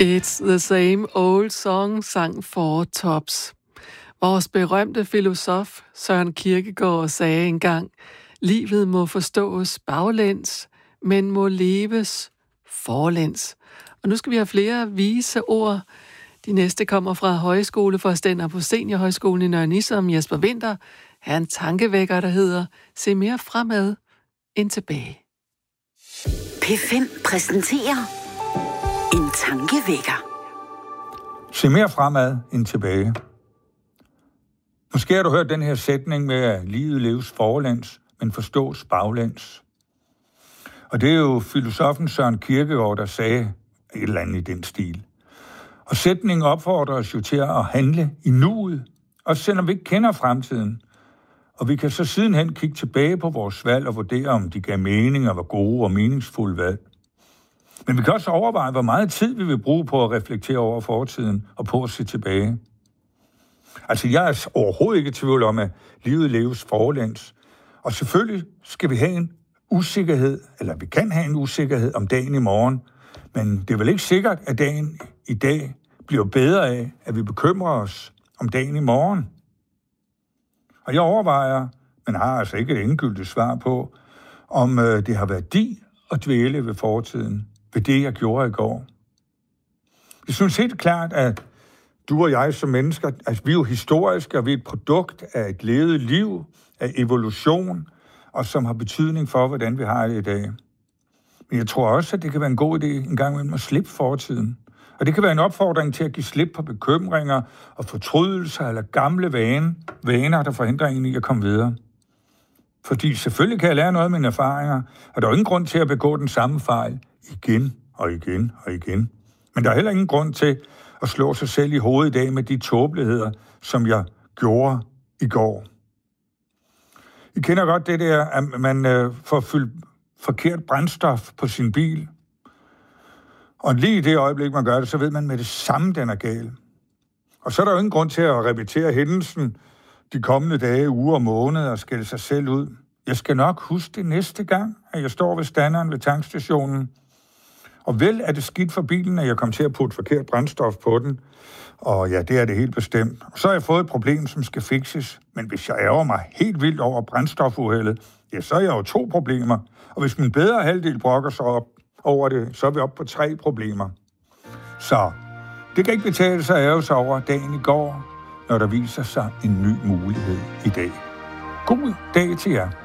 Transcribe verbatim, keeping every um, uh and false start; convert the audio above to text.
It's the same old song, sang Four Tops. Vores berømte filosof Søren Kierkegaard sagde engang, livet må forstås baglæns, men må leves forlæns. Og nu skal vi have flere vise ord. De næste kommer fra højskoleforstander på Seniorhøjskolen i Nørre Nissum, som Jesper Winther. Her er en tankevækker, der hedder, se mere fremad end tilbage. P fem præsenterer en tankevækker. Se mere fremad end tilbage. Måske har du hørt den her sætning med, at livet leves forlæns, men forstås baglæns. Og det er jo filosofen Søren Kierkegaard, der sagde et eller andet i den stil. Og sætningen opfordrer os jo til at handle i nuet, også selvom vi ikke kender fremtiden. Og vi kan så sidenhen kigge tilbage på vores valg og vurdere, om de gav mening og var gode og meningsfulde valg. Men vi kan også overveje, hvor meget tid vi vil bruge på at reflektere over fortiden og på at se tilbage. Altså, jeg er overhovedet ikke i tvivl om, at livet leves forlæns. Og selvfølgelig skal vi have en usikkerhed, eller vi kan have en usikkerhed om dagen i morgen, men det er vel ikke sikkert, at dagen i dag bliver bedre af, at vi bekymrer os om dagen i morgen. Og jeg overvejer, men har altså ikke et endegyldigt svar på, om øh, det har værdi at dvæle ved fortiden, ved det, jeg gjorde i går. Jeg synes helt klart, at du og jeg som mennesker, altså vi er jo historiske, og vi er et produkt af et levet liv, af evolution, og som har betydning for, hvordan vi har det i dag. Men jeg tror også, at det kan være en god idé en gang imellem at slippe fortiden. Og det kan være en opfordring til at give slip på bekymringer og fortrydelser eller gamle vane, vaner, der forhindrer en i at komme videre. Fordi selvfølgelig kan jeg lære noget af mine erfaringer, og der er jo ingen grund til at begå den samme fejl igen og igen og igen. Men der er heller ingen grund til at slå sig selv i hovedet i dag med de tåbeligheder, som jeg gjorde i går. I kender godt det der, at man øh, får fyldt forkert brændstof på sin bil. Og lige i det øjeblik, man gør det, så ved man med det samme, den er gal. Og så er der jo ingen grund til at repetere hændelsen de kommende dage, uger og måneder og skælde sig selv ud. Jeg skal nok huske det næste gang, at jeg står ved standeren ved tankstationen. Og vel er det skidt for bilen, at jeg kom til at putte forkert brændstof på den. Og ja, det er det helt bestemt. Og så har jeg fået et problem, som skal fikses. Men hvis jeg ærger mig helt vildt over brændstofuheldet, ja, så er jeg jo to problemer. Og hvis min bedre halvdel brokker sig op over det, så er vi oppe på tre problemer. Så det kan ikke betale sig at ærge sig over dagen i går, når der viser sig en ny mulighed i dag. God dag til jer.